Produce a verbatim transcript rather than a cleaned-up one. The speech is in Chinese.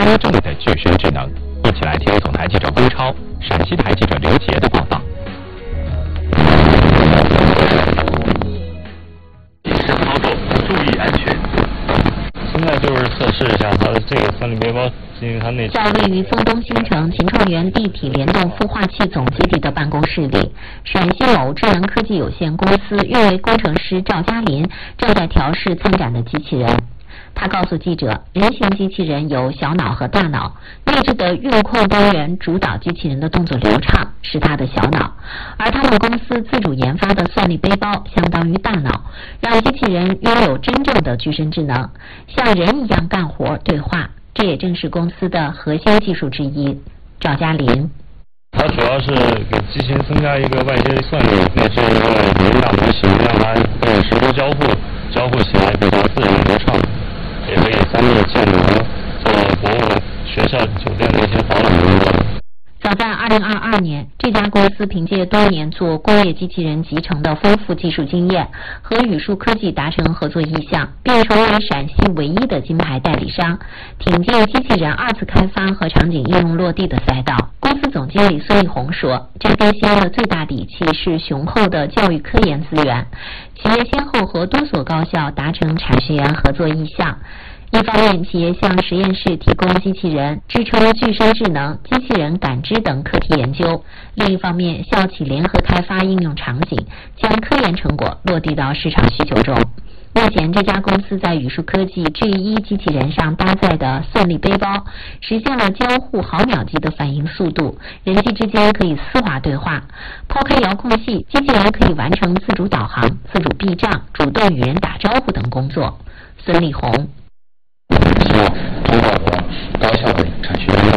真正的具身智能。一起来听总台记者龚超、陕西台记者刘杰的报道。 谨慎操作，注意安全。 现在就是测试一下它的这个算力背包，进行它内。 在位于松东新城秦创园地体联动孵化器总基地的办公室里，陕西某智能科技有限公司运维工程师赵嘉林正在调试参展的机器人。他告诉记者，人形机器人有小脑和大脑，内置的运控单元主导机器人的动作流畅，是他的小脑，而他们公司自主研发的算力背包相当于大脑，让机器人拥有真正的具身智能，像人一样干活对话，这也正是公司的核心技术之一。赵嘉林， 它主要是给机器人增加一个外接算力，内置一个云大模型，让它可以实时交互，交互起来比较自然流畅。也可以三 D 建模做博物馆、学校、酒店的一些导览工作。 早在二零二二年，这家公司凭借多年做工业机器人集成的丰富技术经验，和宇树科技达成合作意向，并成为陕西唯一的金牌代理商，挺进机器人二次开发和场景应用落地的赛道。公司总经理孙立红说，这根弦的最大底气是雄厚的教育科研资源，企业先后和多所高校达成产学研合作意向。一方面，企业向实验室提供机器人支撑具身智能、机器人感知等课题研究；另一方面，校企联合开发应用场景，将科研成果落地到市场需求中。目前，这家公司在宇树科技 G 一 机器人上搭载的算力背包，实现了交互毫秒级的反应速度，人机之间可以丝滑对话。抛开遥控器，机器人可以完成自主导航、自主避障、主动与人打招呼等工作。孙立红。 希望通过高效的产学研